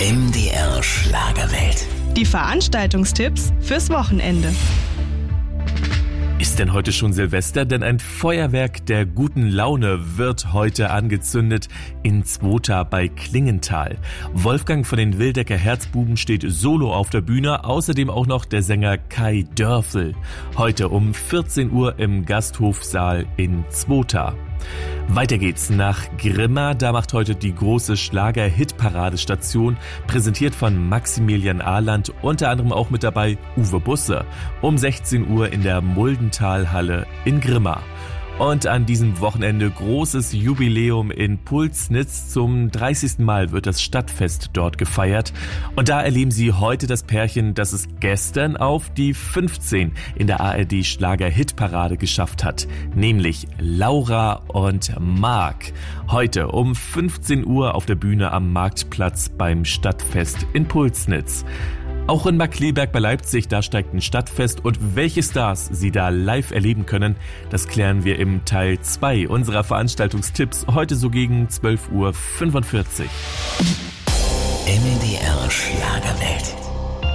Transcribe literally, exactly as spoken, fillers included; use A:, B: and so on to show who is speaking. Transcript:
A: M D R Schlagerwelt.
B: Die Veranstaltungstipps fürs Wochenende.
C: Ist denn heute schon Silvester? Denn ein Feuerwerk der guten Laune wird heute angezündet in Zwota bei Klingenthal. Wolfgang von den Wildecker Herzbuben steht solo auf der Bühne, außerdem auch noch der Sänger Kai Dörfel. Heute um vierzehn Uhr im Gasthofsaal in Zwota. Weiter geht's nach Grimma, da macht heute die große Schlager-Hit-Parade-Station, präsentiert von Maximilian Ahland, unter anderem auch mit dabei Uwe Busse, um sechzehn Uhr in der Muldenthalhalle in Grimma. Und an diesem Wochenende großes Jubiläum in Pulsnitz. Zum dreißigsten Mal wird das Stadtfest dort gefeiert. Und da erleben Sie heute das Pärchen, das es gestern auf die fünfzehn in der A R D Schlager-Hit-Parade geschafft hat. Nämlich Laura und Marc. Heute um fünfzehn Uhr auf der Bühne am Marktplatz beim Stadtfest in Pulsnitz. Auch in Markkleeberg bei Leipzig, da steigt ein Stadtfest, und welche Stars Sie da live erleben können, das klären wir im Teil zwei unserer Veranstaltungstipps, heute so gegen zwölf Uhr fünfundvierzig.
A: M D R Schlagerwelt.